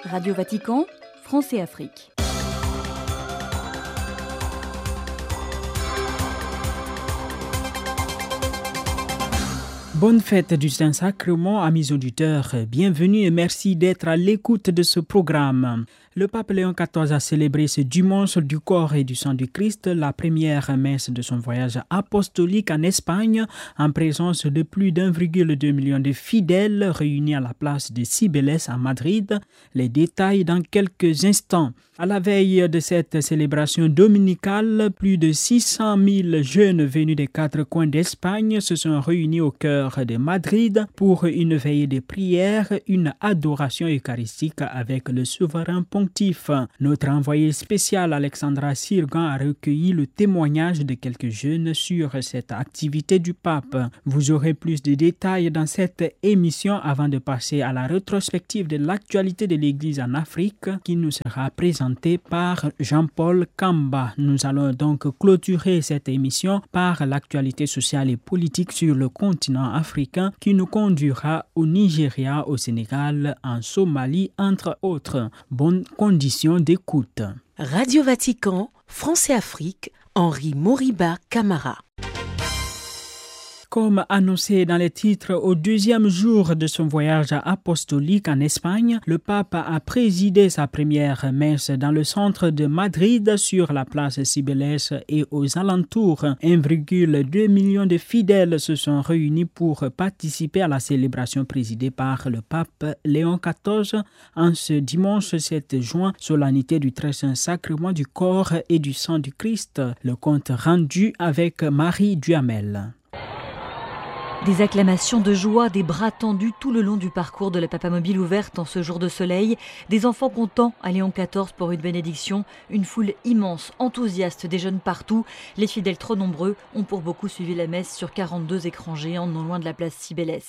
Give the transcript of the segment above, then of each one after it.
Radio Vatican, France et Afrique. Bonne fête du Saint-Sacrement, amis auditeurs. Bienvenue et merci d'être à l'écoute de ce programme. Le pape Léon XIV a célébré ce dimanche du corps et du sang du Christ, la première messe de son voyage apostolique en Espagne, en présence de plus d'1,2 million de fidèles réunis à la place de Cibeles à Madrid. Les détails dans quelques instants. À la veille de cette célébration dominicale, plus de 600 000 jeunes venus des quatre coins d'Espagne se sont réunis au cœur de Madrid pour une veillée de prière, une adoration eucharistique avec le souverain pontife. Notre envoyé spécial Alexandra Sirgan a recueilli le témoignage de quelques jeunes sur cette activité du pape. Vous aurez plus de détails dans cette émission avant de passer à la rétrospective de l'actualité de l'Église en Afrique qui nous sera présentée par Jean-Paul Kamba. Nous allons donc clôturer cette émission par l'actualité sociale et politique sur le continent africain qui nous conduira au Nigeria, au Sénégal, en Somalie, entre autres. Bonnes conditions d'écoute. Radio Vatican, France et Afrique, Henri Moriba Camara. Comme annoncé dans les titres, au deuxième jour de son voyage apostolique en Espagne, le pape a présidé sa première messe dans le centre de Madrid sur la place Cibeles et aux alentours. 1,2 million de fidèles se sont réunis pour participer à la célébration présidée par le pape Léon XIV en ce dimanche 7 juin, solennité du très saint sacrement du corps et du sang du Christ. Le compte rendu avec Marie Duhamel. Des acclamations de joie, des bras tendus tout le long du parcours de la papamobile ouverte en ce jour de soleil, des enfants contents à Léon XIV pour une bénédiction, une foule immense, enthousiaste, des jeunes partout. Les fidèles trop nombreux ont pour beaucoup suivi la messe sur 42 écrans géants non loin de la place Cibeles.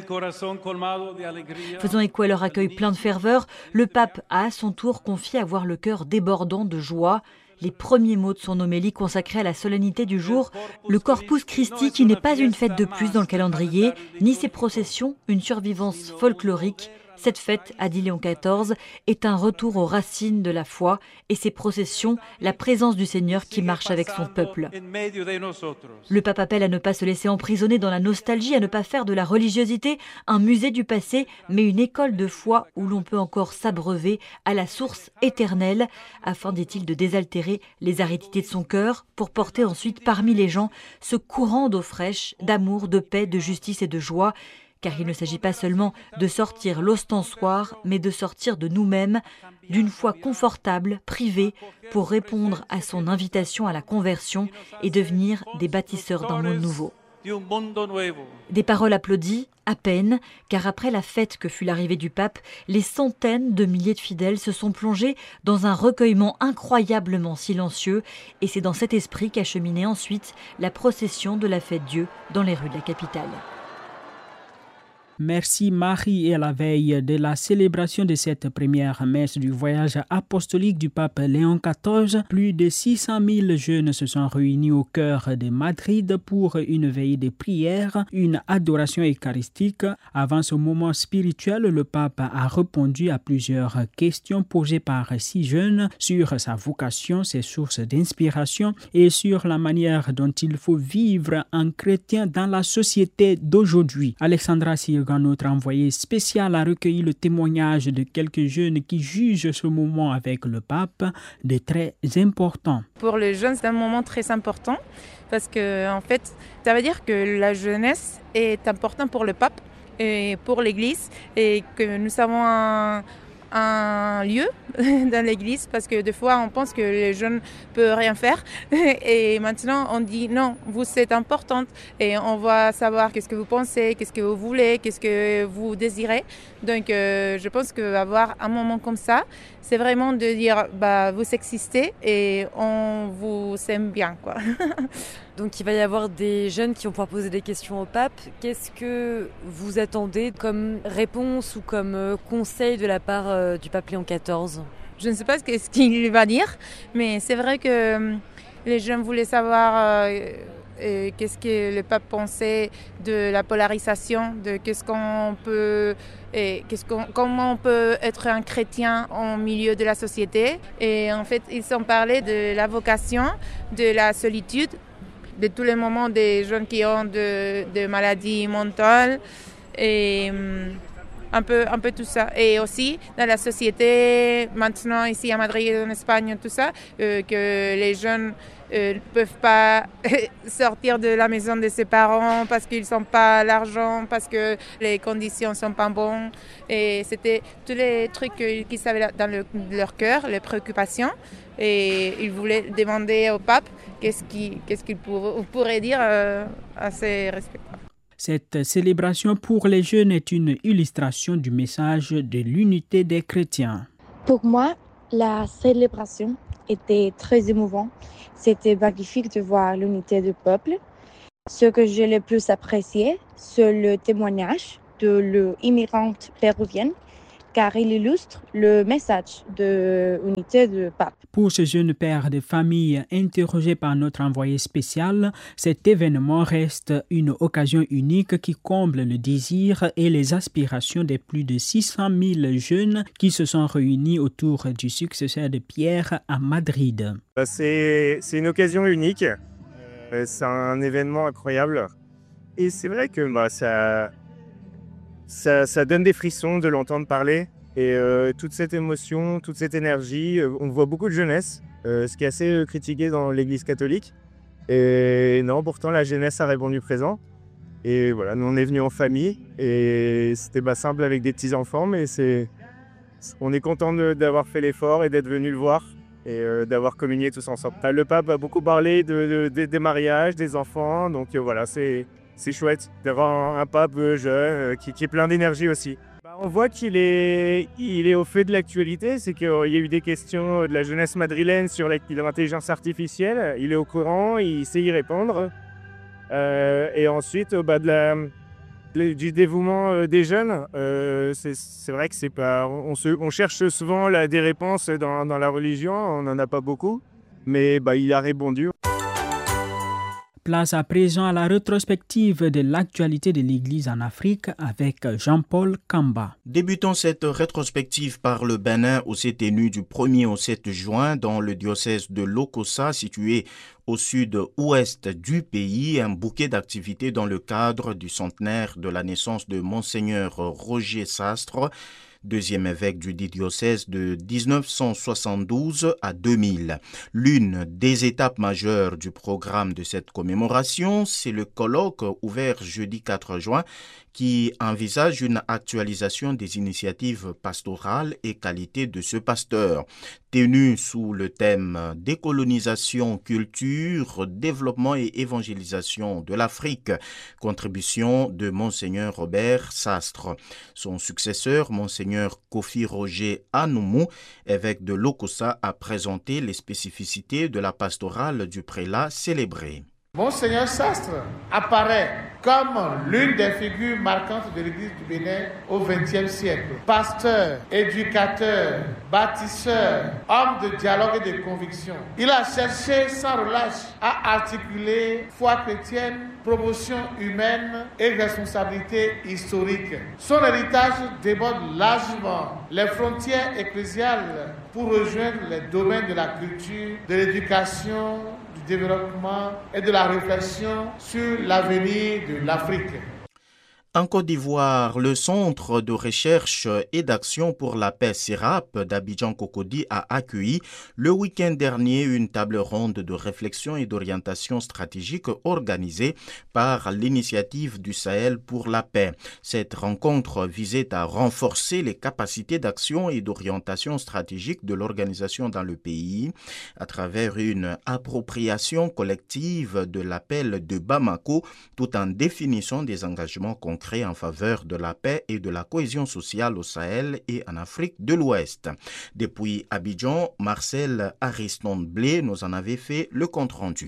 Faisant écho à leur accueil plein de ferveur, le pape a à son tour confié avoir le cœur débordant de joie. Les premiers mots de son homélie consacrés à la solennité du jour, le Corpus Christi qui n'est pas une fête de plus dans le calendrier, ni ses processions, une survivance folklorique. Cette fête, a dit Léon XIV, est un retour aux racines de la foi et ses processions, la présence du Seigneur qui marche avec son peuple. Le pape appelle à ne pas se laisser emprisonner dans la nostalgie, à ne pas faire de la religiosité un musée du passé, mais une école de foi où l'on peut encore s'abreuver à la source éternelle, afin, dit-il, de désaltérer les aridités de son cœur, pour porter ensuite parmi les gens ce courant d'eau fraîche, d'amour, de paix, de justice et de joie, car il ne s'agit pas seulement de sortir l'ostensoir, mais de sortir de nous-mêmes, d'une foi confortable, privée, pour répondre à son invitation à la conversion et devenir des bâtisseurs d'un monde nouveau. Des paroles applaudies, à peine, car après la fête que fut l'arrivée du pape, les centaines de milliers de fidèles se sont plongés dans un recueillement incroyablement silencieux, et c'est dans cet esprit qu'a cheminé ensuite la procession de la Fête-Dieu dans les rues de la capitale. Merci Marie. Et à la veille de la célébration de cette première messe du voyage apostolique du pape Léon XIV, plus de 600 000 jeunes se sont réunis au cœur de Madrid pour une veillée de prière, une adoration eucharistique. Avant ce moment spirituel, le pape a répondu à plusieurs questions posées par 6 jeunes sur sa vocation, ses sources d'inspiration et sur la manière dont il faut vivre en chrétien dans la société d'aujourd'hui. Alexandra Sirgan, notre envoyé spécial, a recueilli le témoignage de quelques jeunes qui jugent ce moment avec le pape de très important. Pour les jeunes, c'est un moment très important parce que, en fait, ça veut dire que la jeunesse est importante pour le pape et pour l'Église et que nous avons un lieu dans l'église parce que des fois on pense que les jeunes ne peuvent rien faire et maintenant on dit non, vous êtes importante et on va savoir qu'est-ce que vous pensez, qu'est-ce que vous voulez, qu'est-ce que vous désirez. Donc je pense qu'avoir un moment comme ça, c'est vraiment de dire vous existez et on vous aime bien, quoi. Donc il va y avoir des jeunes qui vont pouvoir poser des questions au pape. Qu'est-ce que vous attendez comme réponse ou comme conseil de la part du pape Léon XIV ? Je ne sais pas ce qu'il va dire, mais c'est vrai que les jeunes voulaient savoir qu'est-ce que le pape pensait de la polarisation, de comment on peut être un chrétien au milieu de la société. Et en fait, ils ont parlé de la vocation, de la solitude, de tous les moments des jeunes qui ont de maladies mentales et un peu tout ça. Et aussi dans la société, maintenant ici à Madrid, en Espagne, tout ça, que les jeunes ne peuvent pas sortir de la maison de ses parents parce qu'ils n'ont pas l'argent, parce que les conditions ne sont pas bonnes. Et c'était tous les trucs qu'ils avaient dans leur cœur, les préoccupations. Et ils voulaient demander au pape qu'est-ce qu'il pourrait dire à ces respectables. Cette célébration pour les jeunes est une illustration du message de l'unité des chrétiens. Pour moi, la célébration était très émouvante. C'était magnifique de voir l'unité du peuple. Ce que j'ai le plus apprécié, c'est le témoignage de l'immigrante péruvienne, car il illustre le message de l'unité du pape. Pour ce jeune père de famille interrogé par notre envoyé spécial, cet événement reste une occasion unique qui comble le désir et les aspirations des plus de 600 000 jeunes qui se sont réunis autour du successeur de Pierre à Madrid. C'est une occasion unique, c'est un événement incroyable et c'est vrai que ça donne des frissons de l'entendre parler. Et toute cette émotion, toute cette énergie, on voit beaucoup de jeunesse, ce qui est assez critiqué dans l'Église catholique. Et non, pourtant la jeunesse a répondu présent. Et voilà, nous on est venus en famille et c'était simple avec des petits-enfants, mais on est content d'avoir fait l'effort et d'être venus le voir et d'avoir communié tous ensemble. Le pape a beaucoup parlé des mariages, des enfants, donc voilà, c'est chouette d'avoir un pape jeune qui est plein d'énergie aussi. On voit qu'il est au fait de l'actualité, c'est qu'il y a eu des questions de la jeunesse madrilène sur l'intelligence artificielle, il est au courant, il sait y répondre. Et ensuite, du dévouement des jeunes, c'est vrai que c'est pas, on cherche souvent des réponses dans la religion, on n'en a pas beaucoup, mais il a répondu. Place à présent à la rétrospective de l'actualité de l'Église en Afrique avec Jean-Paul Kamba. Débutons cette rétrospective par le Bénin où s'est tenu du 1er au 7 juin dans le diocèse de Lokossa, situé au sud-ouest du pays, un bouquet d'activités dans le cadre du centenaire de la naissance de Monseigneur Roger Sastre, deuxième évêque du dit diocèse de 1972 à 2000. L'une des étapes majeures du programme de cette commémoration, c'est le colloque ouvert jeudi 4 juin qui envisage une actualisation des initiatives pastorales et qualité de ce pasteur. Tenu sous le thème décolonisation, culture, développement et évangélisation de l'Afrique, contribution de Monseigneur Robert Sastre. Son successeur, Monseigneur Kofi Roger Anoumou, évêque de Lokossa, a présenté les spécificités de la pastorale du prélat célébré. Monseigneur Sastre apparaît comme l'une des figures marquantes de l'Église du Bénin au XXe siècle. Pasteur, éducateur, bâtisseur, homme de dialogue et de conviction. Il a cherché sans relâche à articuler foi chrétienne, promotion humaine et responsabilité historique. Son héritage déborde largement les frontières ecclésiales pour rejoindre les domaines de la culture, de l'éducation, du développement et de la réflexion sur l'avenir de l'Afrique. En Côte d'Ivoire, le Centre de recherche et d'action pour la paix CERAP d'Abidjan-Cocody a accueilli le week-end dernier une table ronde de réflexion et d'orientation stratégique organisée par l'Initiative du Sahel pour la paix. Cette rencontre visait à renforcer les capacités d'action et d'orientation stratégique de l'organisation dans le pays à travers une appropriation collective de l'appel de Bamako tout en définissant des engagements concrets en faveur de la paix et de la cohésion sociale au Sahel et en Afrique de l'Ouest. Depuis Abidjan, Marcel Ariston-Blé nous en avait fait le compte-rendu.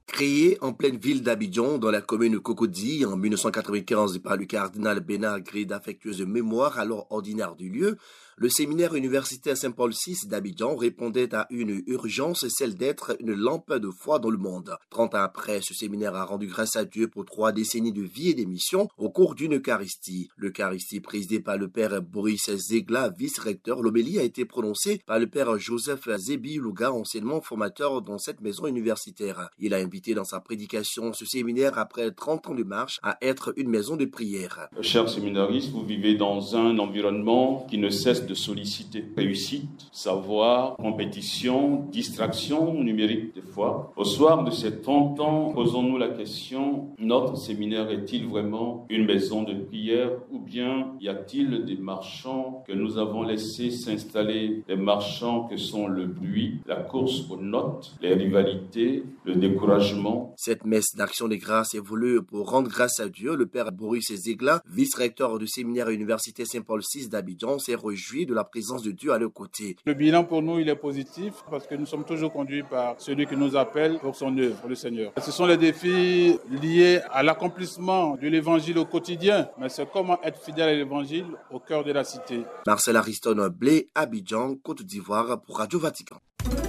Créé en pleine ville d'Abidjan, dans la commune Cocody, en 1995 par le cardinal Bernard Gré d'affectueuse mémoire, alors ordinaire du lieu, le séminaire universitaire Saint-Paul VI d'Abidjan répondait à une urgence, celle d'être une lampe de foi dans le monde. 30 ans après, ce séminaire a rendu grâce à Dieu pour 3 décennies de vie et de mission au cours d'une Eucharistie. L'Eucharistie présidée par le père Boris Zegla, vice-recteur, l'homélie a été prononcée par le père Joseph Zébi Louga, anciennement formateur dans cette maison universitaire. Il a invité dans sa prédication ce séminaire, après 30 ans de marche, à être une maison de prière. Chers séminaristes, vous vivez dans un environnement qui ne cesse de solliciter réussite, savoir, compétition, distraction numérique des fois. Au soir de ces 30 ans, posons-nous la question, notre séminaire est-il vraiment une maison de prière ou bien y a-t-il des marchands que nous avons laissés s'installer, des marchands que sont le bruit, la course aux notes, les rivalités, le découragement. Cette messe d'action des grâces est voulue pour rendre grâce à Dieu. Le père Boris Zegla, vice-recteur du séminaire universitaire Saint-Paul VI d'Abidjan, s'est réjoui de la présence de Dieu à leur côté. Le bilan pour nous, il est positif parce que nous sommes toujours conduits par celui qui nous appelle pour son œuvre, le Seigneur. Ce sont les défis liés à l'accomplissement de l'évangile au quotidien, mais c'est comment être fidèle à l'évangile au cœur de la cité. Marcel Ariston Blé, Abidjan, Côte d'Ivoire pour Radio Vatican.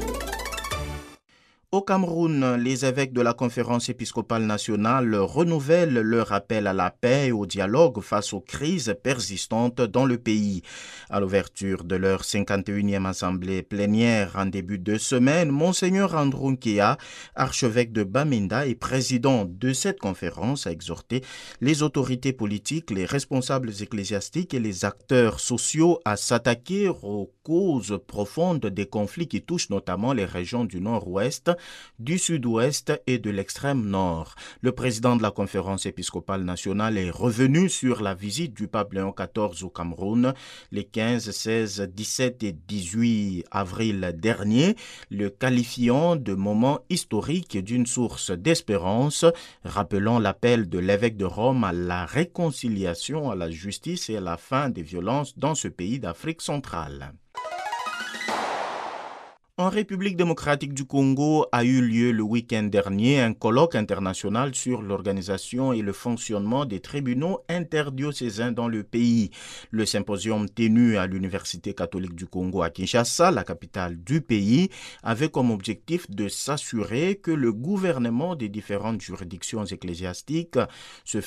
Au Cameroun, les évêques de la Conférence épiscopale nationale renouvellent leur appel à la paix et au dialogue face aux crises persistantes dans le pays. À l'ouverture de leur 51e assemblée plénière en début de semaine, Monseigneur Andrew Nkea, archevêque de Bamenda et président de cette conférence, a exhorté les autorités politiques, les responsables ecclésiastiques et les acteurs sociaux à s'attaquer aux causes profondes des conflits qui touchent notamment les régions du Nord-Ouest, du Sud-Ouest et de l'extrême Nord. Le président de la Conférence épiscopale nationale est revenu sur la visite du pape Léon XIV au Cameroun les 15, 16, 17 et 18 avril dernier, le qualifiant de moment historique et d'une source d'espérance, rappelant l'appel de l'évêque de Rome à la réconciliation, à la justice et à la fin des violences dans ce pays d'Afrique centrale. En République démocratique du Congo a eu lieu le week-end dernier un colloque international sur l'organisation et le fonctionnement des tribunaux interdiocésains dans le pays. Le symposium tenu à l'Université catholique du Congo à Kinshasa, la capitale du pays, avait comme objectif de s'assurer que le gouvernement des différentes juridictions ecclésiastiques se